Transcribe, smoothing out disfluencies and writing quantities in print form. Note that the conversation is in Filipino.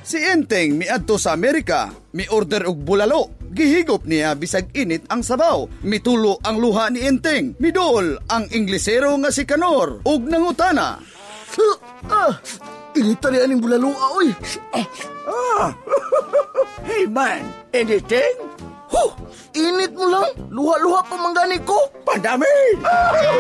Si Enteng miadto sa Amerika, mi-order og bulalo. Gihigop niya bisag init ang sabaw. Mitulo ang luha ni Enteng. Midol ang Inglesero nga si Kanor ug nangutana. Inita rin aning bulalo, oy. Hey man, anything? Init mo lang. Luha-luha pa manggani ko. Pandami!